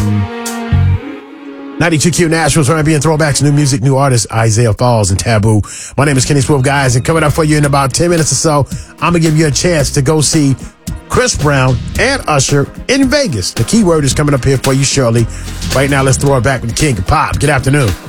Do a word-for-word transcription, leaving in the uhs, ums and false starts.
ninety-two Q Nashville's R and B and throwbacks, new music, new artists, Isaiah Falls and Taboo. My name is Kenny Swift, guys, and coming up for you in about ten minutes or so, I'm going to give you a chance to go see Chris Brown and Usher in Vegas. The keyword is coming up here for you shortly. Right now, let's throw it back with the King of Pop. Good afternoon.